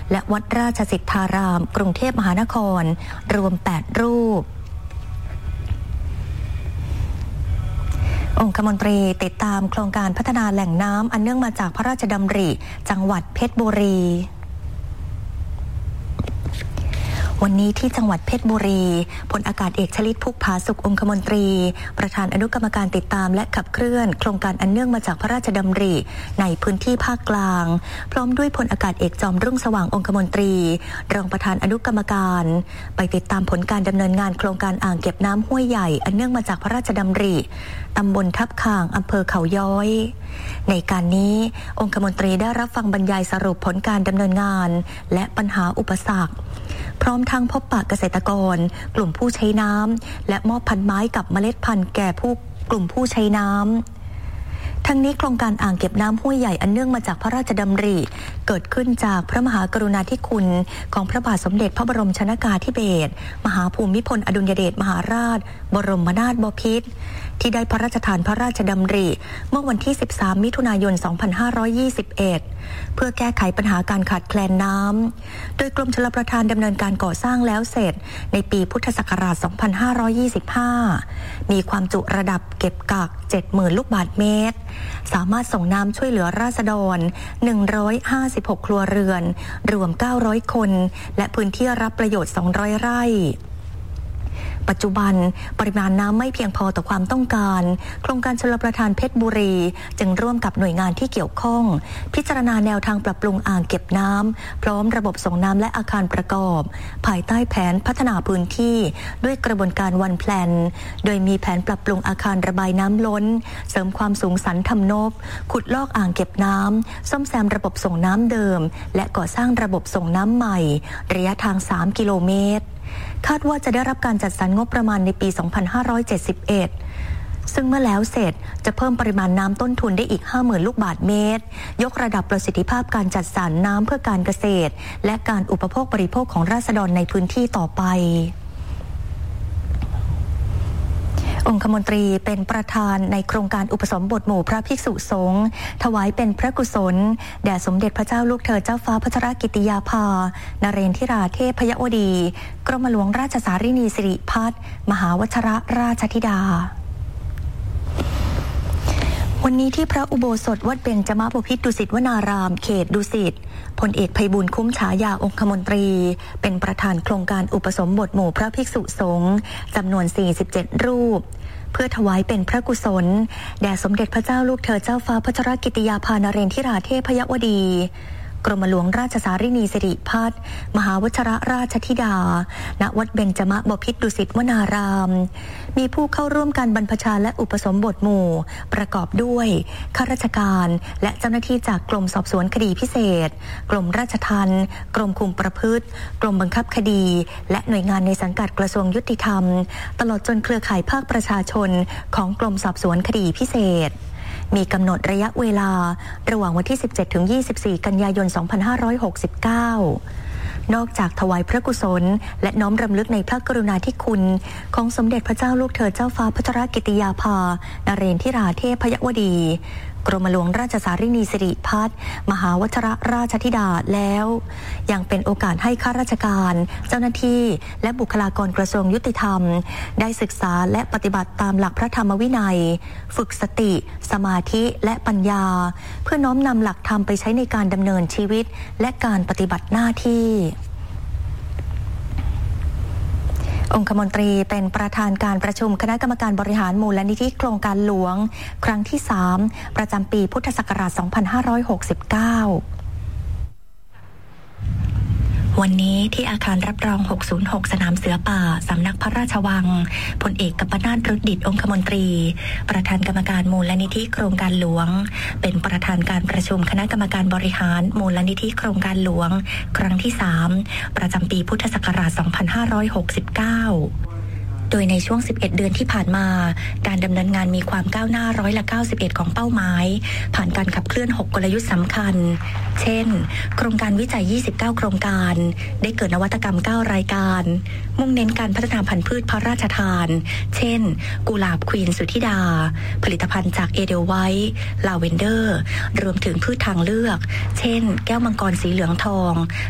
และวัดราชสิทธารามกรุงเทพมหานครรวม8รูปองคมนตรีติดตามโครงการพัฒนาแหล่งน้ำอันเนื่องมาจากพระราชดำริจังหวัดเพชรบุรีวันนี้ที่จังหวัดเพชรบุรีพลอากาศเอกชลิต พุกผาสุของคมนตรีประธานอนุกรรมการติดตามและขับเคลื่อนโครงการอันเนื่องมาจากพระราชดำริในพื้นที่ภาคกลางพร้อมด้วยพลอากาศเอกจอมรุ่งสว่างองคมนตรีรองประธานอนุกรรมการไปติดตามผลการดำเนินงานโครงการอ่างเก็บน้ำห้วยใหญ่อันเนื่องมาจากพระราชดำริตำบลทับข่างอำเภอเขาย้อยในการนี้องคมนตรีได้รับฟังบรรยายสรุปผลการดำเนินงานและปัญหาอุปสรรคพร้อมทั้งพบปะเกษตรกรกลุ่มผู้ใช้น้ำและมอบพันไม้กับเมล็ดพันธุ์แก่กลุ่มผู้ใช้น้ำทั้งนี้โครงการอ่างเก็บน้ำห้วยใหญ่อันเนื่องมาจากพระราชดำริเกิดขึ้นจากพระมหากรุณาธิคุณของพระบาทสมเด็จพระบรมชนกาธิเบศรมหาภูมิพลอดุลยเดชมหาราชบรมนาถบพิตรที่ได้พระราชทานพระราชดำริเมื่อวันที่13มิถุนายน2521เพื่อแก้ไขปัญหาการขาดแคลนน้ำโดยกรมชลประทานดำเนินการก่อสร้างแล้วเสร็จในปีพุทธศักราช2525มีความจุระดับเก็บกัก 70,000 ลูกบาศก์เมตรสามารถส่งน้ำช่วยเหลือราษฎร156ครัวเรือนรวม900คนและพื้นที่รับประโยชน์200ไร่ปัจจุบันปริมาณน้ำไม่เพียงพอต่อความต้องการโครงการชลประทานเพชรบุรีจึงร่วมกับหน่วยงานที่เกี่ยวข้องพิจารณาแนวทางปรับปรุงอ่างเก็บน้ำพร้อมระบบส่งน้ำและอาคารประกอบภายใต้แผนพัฒนาพื้นที่ด้วยกระบวนการวันแพลนโดยมีแผนปรับปรุงอาคารระบายน้ำล้นเสริมความสูงสันทำนบขุดลอกอ่างเก็บน้ำซ่อมแซมระบบส่งน้ำเดิมและก่อสร้างระบบส่งน้ำใหม่ระยะทาง3 กิโลเมตรคาดว่าจะได้รับการจัดสรรงบประมาณในปี 2571 ซึ่งเมื่อแล้วเสร็จจะเพิ่มปริมาณน้ำต้นทุนได้อีก 50,000 ลูกบาศก์เมตรยกระดับประสิทธิภาพการจัดสรรน้ำเพื่อการเกษตรและการอุปโภคบริโภคของราษฎรในพื้นที่ต่อไปองคมนตรีเป็นประธานในโครงการอุปสมบทหมู่พระภิกษุสงฆ์ถวายเป็นพระกุศลแด่สมเด็จพระเจ้าลูกเธอเจ้าฟ้าพัชรกิติยาภานเรนทิราเทพยวดีกรมหลวงราชสารินีสิริพัฒน์มหาวชรราชธิดาวันนี้ที่พระอุโบสถวัดเบญจมบพิตรดุสิตวนารามเขตดุสิตพลเอกไพบูลย์คุ้มฉายาองคมนตรีเป็นประธานโครงการอุปสมบทหมู่พระภิกษุสงฆ์จำนวน47รูปเพื่อถวายเป็นพระกุศลแด่สมเด็จพระเจ้าลูกเธอเจ้าฟ้าพัชรกิติยาภานเรนทิราเทพยวดีกรมหลวงราชสารินีสิริพัฒน์มหาวชรราชธิดาณวัดเบญจมบพิตรดุสิตวนารามมีผู้เข้าร่วมการบรรพชาและอุปสมบทหมู่ประกอบด้วยข้าราชการและเจ้าหน้าที่จากกรมสอบสวนคดีพิเศษกรมราชทัณฑ์กรมคุมประพฤติกรมบังคับคดีและหน่วยงานในสังกัดกระทรวงยุติธรรมตลอดจนเครือข่ายภาคประชาชนของกรมสอบสวนคดีพิเศษมีกำหนดระยะเวลาระหว่างวันที่ 17-24 กันยายน 2569 นอกจากถวายพระกุศลและน้อมรำลึกในพระกรุณาธิคุณของสมเด็จพระเจ้าลูกเธอเจ้าฟ้าพัชรกิติยาภานเรนทิราเทพยวดีกรมหลวงราชสารินีสิริพัฒน์มหาวชรราชธิดาแล้วยังเป็นโอกาสให้ข้าราชการเจ้าหน้าที่และบุคลากรกระทรวงยุติธรรมได้ศึกษาและปฏิบัติตามหลักพระธรรมวินัยฝึกสติสมาธิและปัญญาเพื่อน้อมนำหลักธรรมไปใช้ในการดำเนินชีวิตและการปฏิบัติหน้าที่องคมนตรีเป็นประธานการประชุมคณะกรรมการบริหารมูลนิธิโครงการหลวงครั้งที่3ประจำปีพุทธศักราช 2569 วันนี้ที่อาคารรับรอง606สนามเสือป่าสำนักพระราชวังพลเอกกัมปนาท รุดดิษฐ์องคมนตรีประธานกรรมการมูลนิธิโครงการหลวงเป็นประธานการประชุมคณะกรรมการบริหารมูลนิธิโครงการหลวงครั้งที่3ประจำปีพุทธศักราช 2569โดยในช่วง11เดือนที่ผ่านมาการดำเนินงานมีความก้าวหน้า91%ของเป้าหมายผ่านการขับเคลื่อน6กลยุทธ์สำคัญเช่นโครงการวิจัย29โครงการได้เกิดนวัตกรรม9รายการมุ่งเน้นการพัฒนาพันธุ์พืชพระราชทานเช่นกุหลาบควีนสุธิดาผลิตภัณฑ์จากเอเดลไวท์ลาเวนเดอร์รวมถึงพืชทางเลือกเช่นแก้วมังกรสีเหลืองทอง